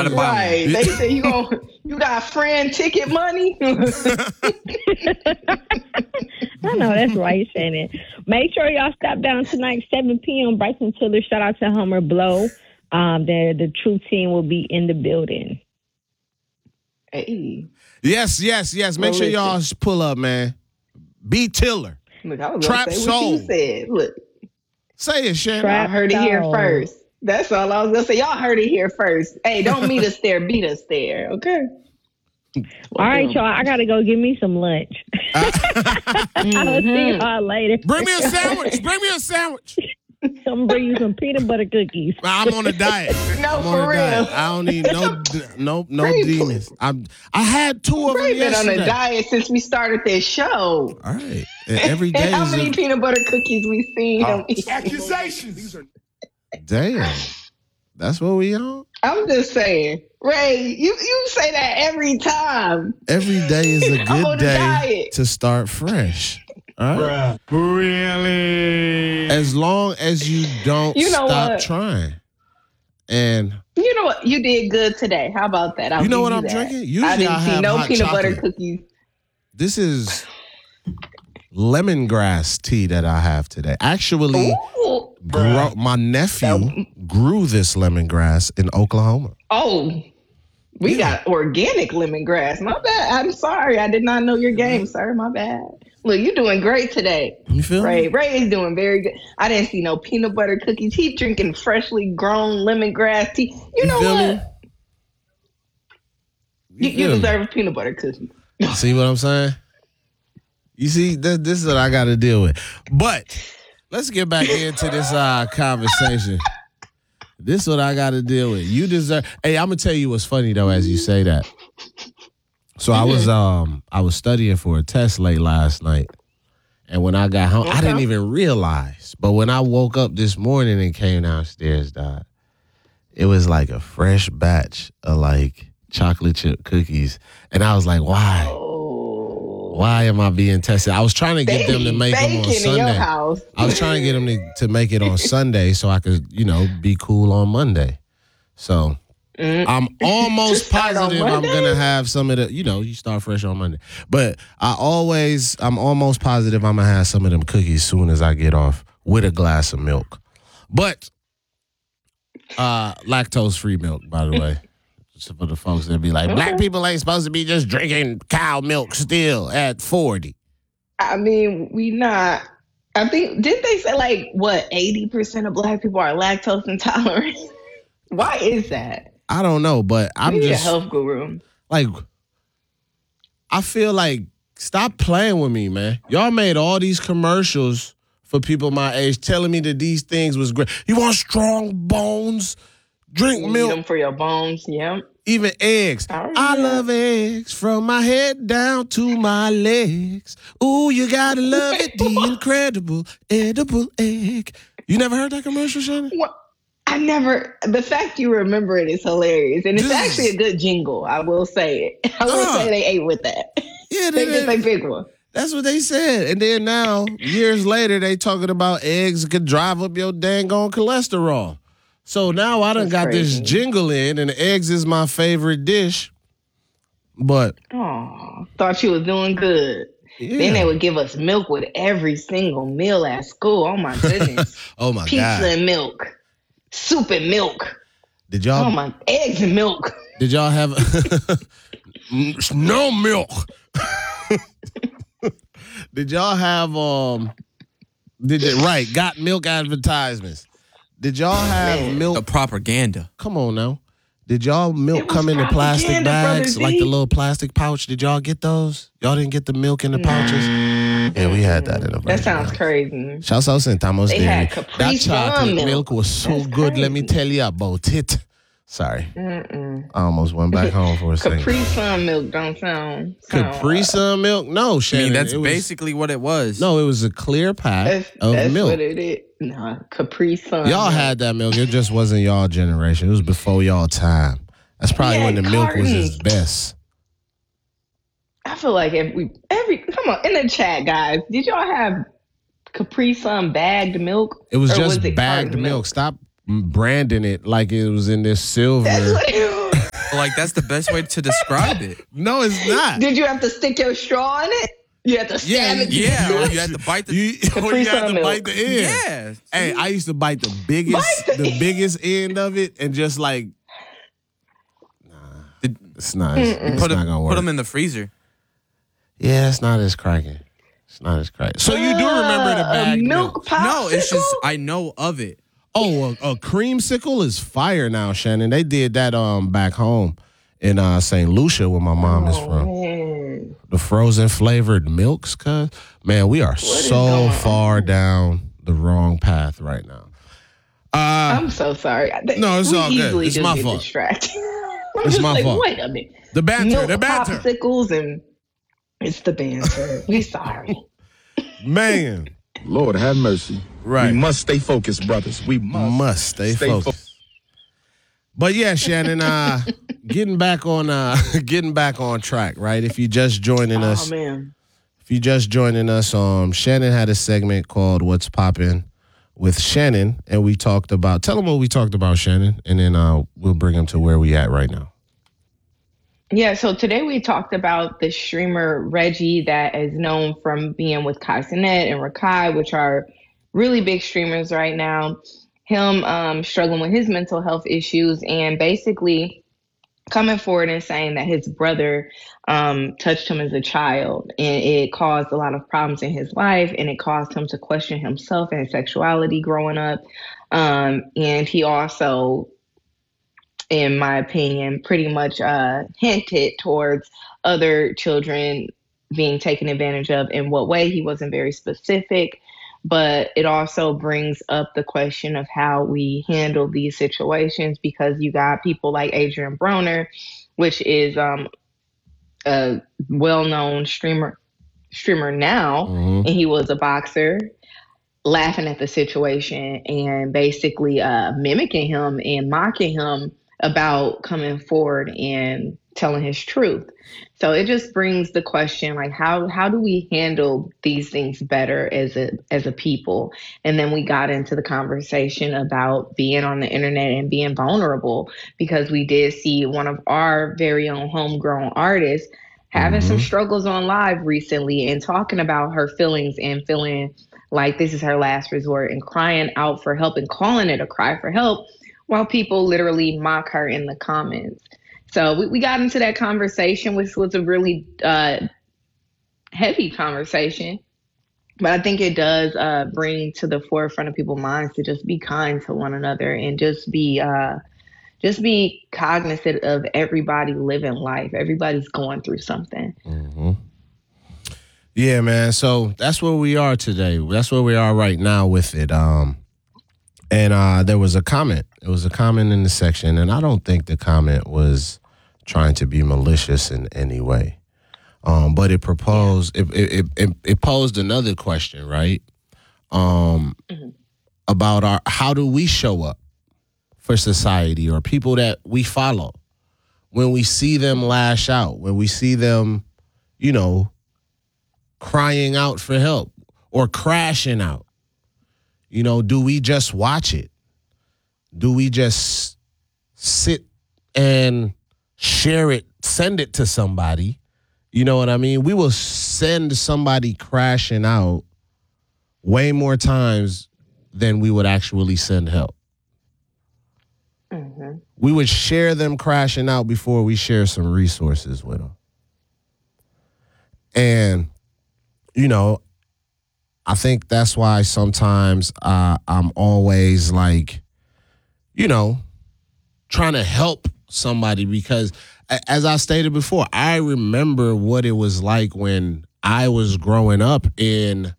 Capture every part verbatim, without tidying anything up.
Gotta buy Right. one. They say you gon' you got friend ticket money. I know that's right, Shannon. Make sure y'all stop down tonight, seven p.m. Bryson Tiller. Shout out to Hummer Blow. Um, the the true team will be in the building. Hey. Yes, yes, yes. Make Well, sure y'all listen. pull up, man. B Tiller. Look, I was Trap gonna say Soul. what you said. Look, Say it, Shannon. y'all heard it here Soul. first. That's all I was gonna say. Y'all heard it here first. Hey, don't meet us there, beat us there, okay? All right, y'all. I gotta go get me some lunch. I'll see y'all later. Bring me a sandwich. Bring me a sandwich. I'm gonna bring you some peanut butter cookies. I'm on a diet. No, I'm for on a real. diet. I don't need no no no Ray- demons. I'm I had two of them We've been on yesterday. a diet since we started this show. All right. And every day How is many a, peanut butter cookies we seen him eat? Accusations. damn. That's what we on. I'm just saying, Ray, you, you say that every time. Every day is a I'm on good a day diet. to start fresh. All right. Really? As long as you don't You know stop what? trying. And You know what? You did good today. How about that? I'll You know give what I'm that. drinking? Usually I didn't I see have no hot peanut butter chocolate. cookies. this is lemongrass tea that I have today. Actually, Ooh. grow, my nephew grew this lemongrass in Oklahoma. Oh, we Yeah. got organic lemongrass. My bad. I'm sorry. I did not know your game, sir. My bad. Look, you're doing great today. You feel Ray, me? Ray is doing very good. I didn't see no peanut butter cookies. He drinking freshly grown lemongrass tea. You, You know feel what? me? You, you feel me? deserve a peanut butter cookie. See what I'm saying? You see, this, this is what I got to deal with. But let's get back into this uh, conversation. This is what I got to deal with. You deserve. Hey, I'm gonna tell you what's funny though, as you say that. So I was um I was studying for a test late last night, and when I got home, I didn't even realize. But when I woke up this morning and came downstairs, dog, it was like a fresh batch of like chocolate chip cookies, and I was like, why? Oh. Why am I being tested? I was trying to get They them to make them on baking in your Sunday. house. I was trying to get them to, to make it on Sunday so I could, you know, be cool on Monday. So I'm almost Start on positive I'm Monday? gonna have some of the, you know, you start fresh on Monday. But I always, I'm almost positive I'm gonna have some of them cookies soon as I get off with a glass of milk. But uh lactose free milk, by the way. So for the folks that be like, black people ain't supposed to be just drinking cow milk still at forty. I mean, we not. I think, did they say like, what, eighty percent of black people are lactose intolerant? Why is that? I don't know, but I'm We need just a health guru. like, I feel like, stop playing with me, man. Y'all made all these commercials for people my age telling me that these things was great. You want strong bones? Drink You need milk, them for your bones, yeah. even eggs. Oh, I yeah. love eggs from my head down to my legs. Ooh, you gotta love it, the incredible edible egg. You never heard that commercial, Shannon? What? I never, the fact you remember it is hilarious. And it's This- actually a good jingle, I will say it. I will Uh. say they ate with that. Yeah, They they, get they, their big one. that's what they said. And then now, years later, they talking about eggs could drive up your dang on cholesterol. So now I done That's got crazy. this jingle in, and eggs is my favorite dish. But Oh, thought you was doing good. yeah. Then they would give us milk with every single meal at school. Oh my goodness. oh my Pizza God. and milk. Soup and milk. Did y'all Oh my, eggs and milk. did y'all have no milk? Did y'all have um did it right, got milk advertisements? Did y'all have Man. The milk? propaganda. Come on now. Did y'all milk It was come in the plastic propaganda, bags, Brother like the Z. little plastic pouch? Did y'all get those? Y'all didn't get the milk in the pouches? Yeah, we had that in the That sounds crazy. Shouts out Centamos They Dairy. had Capri That chocolate Sun milk. milk. was so That's good. Let me crazy. tell you about it. Sorry. Mm-mm. I almost went back home for a second. Capri Sun milk don't sound. sound Capri right. Sun milk? No, I Shannon. mean, that's it was, basically what it was. No, it was a clear pack That's, of that's milk. what it is. Nah, Capri Sun. Y'all milk. had that milk. It just wasn't y'all generation. It was before y'all time. That's probably Yeah, when the milk was cartons. its best. I feel like every every come on in the chat, guys. Did y'all have Capri Sun bagged milk? It was Or just it bagged carton milk. Stop branding it like it was in this silver. That's what it was. Like, that's the best way to describe it. No, it's not. Did you have to stick your straw in it? You had to stab Yeah, it. Yeah, or you had to bite the... You, or you had to milk. bite the end. Yeah. Hey, I used to bite the biggest, Bite the the biggest end of it, and just like, nah, Did- it's not. It's, it's Put not them, gonna work. put them in the freezer. Yeah, it's not as cracking. It's not as cracking. So you do remember the Uh, bag a milk? milk popsicle? No, it's just, I know of it. Oh, a, a creamsicle is fire now, Shannon. They did that um back home in uh, Saint Lucia, where my mom is from. Man. The frozen flavored milks, cuz man, we are so going on? far down the wrong path right now. Uh, I'm so sorry. I- No, it's we all good. easily It's just my get fault. distracted. I'm It's just my like, fault. wait a minute. the banter, Milk the banter, popsicles and it's the banter. We sorry. man. Lord have mercy. Right. We must stay focused, brothers. We must, Must stay, stay focused. focused. But yeah, Shannon, uh, getting back on, uh, getting back on track, right? If you just joining us, Oh man. if you just joining us, um, Shannon had a segment called "What's Poppin' with Shannon," and we talked about. Tell them what we talked about, Shannon, and then uh, we'll bring them to where we at right now. Yeah, so today we talked about the streamer Reggie that is known from being with Kai Cenat and Rakai, which are really big streamers right now. Him um, struggling with his mental health issues and basically coming forward and saying that his brother um, touched him as a child and it caused a lot of problems in his life and it caused him to question himself and his sexuality growing up. Um, and he also, in my opinion, pretty much uh, hinted towards other children being taken advantage of. In what way, he wasn't very specific, but it also brings up the question of how we handle these situations because you got people like Adrian Broner, which is um, a well-known streamer streamer now, Mhm. and he was a boxer, laughing at the situation and basically uh, mimicking him and mocking him about coming forward and telling his truth. So it just brings the question, like, how how do we handle these things better as a as a people? And then we got into the conversation about being on the internet and being vulnerable because we did see one of our very own homegrown artists having some struggles on live recently and talking about her feelings and feeling like this is her last resort and crying out for help and calling it a cry for help while people literally mock her in the comments. So we, we got into that conversation, which was a really uh, heavy conversation. But I think it does uh, bring to the forefront of people's minds to just be kind to one another and just be uh, just be cognizant of everybody living life. Everybody's going through something. Mm-hmm. Yeah, man. So that's where we are today. That's where we are right now with it. Um, and uh, there was a comment. There was a comment in the section, and I don't think the comment was trying to be malicious in any way. Um, but it proposed, it, it, it, it posed another question, right? Um, Mm-hmm. about our, how do we show up for society or people that we follow when we see them lash out, when we see them, you know, crying out for help or crashing out? You know, do we just watch it? Do we just sit and share it, send it to somebody? You know what I mean? We will send somebody crashing out way more times than we would actually send help. Mm-hmm. We would share them crashing out before we share some resources with them. And, you know, I think that's why sometimes uh, I'm always like, you know, trying to help somebody because, as I stated before, I remember what it was like when I was growing up in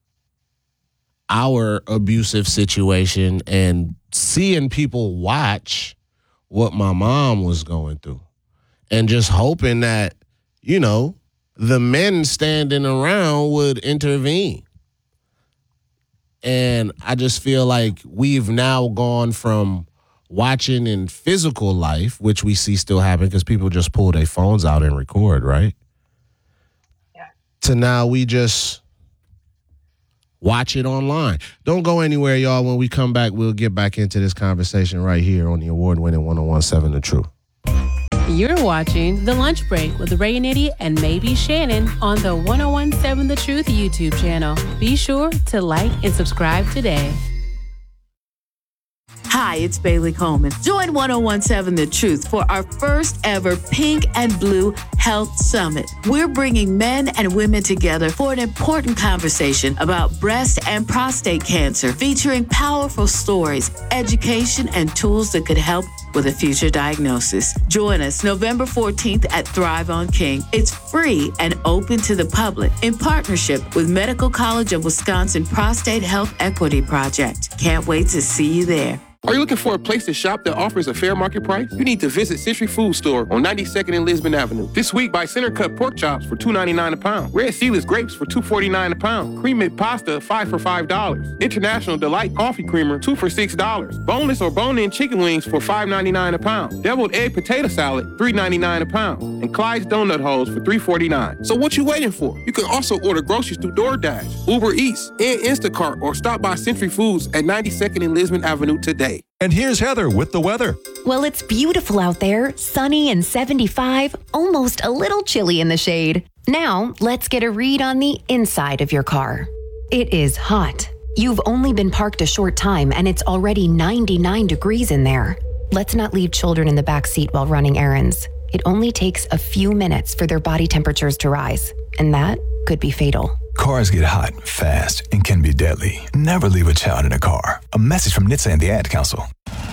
our abusive situation and seeing people watch what my mom was going through and just hoping that, you know, the men standing around would intervene. And I just feel like we've now gone from watching in physical life, which we see still happen because people just pull their phones out and record, right? Yeah. To now we just watch it online. Don't go anywhere, y'all. When we come back, we'll get back into this conversation right here on the award-winning one oh one point seven The Truth. You're watching The Lunch Break with Ray and Nitty and maybe Shannon on the ten seventeen The Truth YouTube channel. Be sure to like and subscribe today. Hi, it's Bailey Coleman. Join ten seventeen The Truth for our first ever Pink and Blue Health Summit. We're bringing men and women together for an important conversation about breast and prostate cancer, featuring powerful stories, education, and tools that could help with a future diagnosis. Join us November fourteenth at Thrive on King. It's free and open to the public in partnership with Medical College of Wisconsin Prostate Health Equity Project. Can't wait to see you there. Are you looking for a place to shop that offers a fair market price? You need to visit Century Food Store on ninety-second and Lisbon Avenue. This week, buy center cut pork chops for two ninety-nine a pound. Red Seedless grapes for two forty-nine a pound. Cream made pasta, five for five dollars. International Delight coffee creamer, two for six dollars. Boneless or bone-in chicken wings for five ninety-nine a pound. Deviled egg potato salad, three ninety-nine a pound. And Clyde's donut holes for three forty-nine. So what you waiting for? You can also order groceries through DoorDash, Uber Eats, and Instacart, or stop by Century Foods at ninety-second and Lisbon Avenue today. And here's Heather with the weather. Well, it's beautiful out there, sunny and seventy-five, almost a little chilly in the shade. Now, let's get a read on the inside of your car. It is hot. You've only been parked a short time and it's already ninety-nine degrees in there. Let's not leave children in the back seat while running errands. It only takes a few minutes for their body temperatures to rise, and that could be fatal. Cars get hot, fast, and can be deadly. Never leave a child in a car. A message from N H T S A and the Ad Council.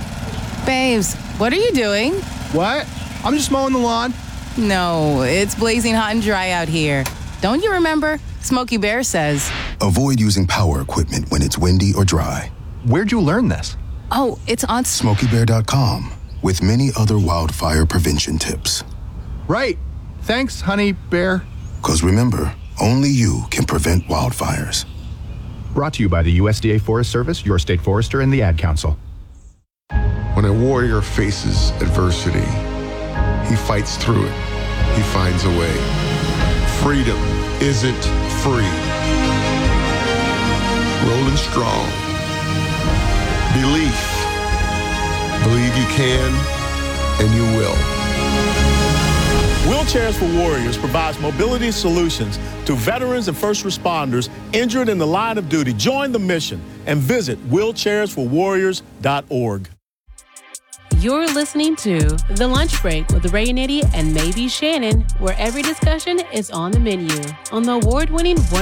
Babes, what are you doing? What? I'm just mowing the lawn. No, it's blazing hot and dry out here. Don't you remember? Smokey Bear says. Avoid using power equipment when it's windy or dry. Where'd you learn this? Oh, it's on Smokey Bear dot com with many other wildfire prevention tips. Right. Thanks, honey bear. Because remember, only you can prevent wildfires. Brought to you by the U S D A Forest Service, your state forester, and the Ad Council. When a warrior faces adversity, he fights through it. He finds a way. Freedom isn't free. Rolling strong. Belief. Believe you can, and you will. Wheelchairs for Warriors provides mobility solutions to veterans and first responders injured in the line of duty. Join the mission and visit wheelchairs for warriors dot org. You're listening to The Lunch Break with Ray and Nitty and maybe Shannon, where every discussion is on the menu on the award-winning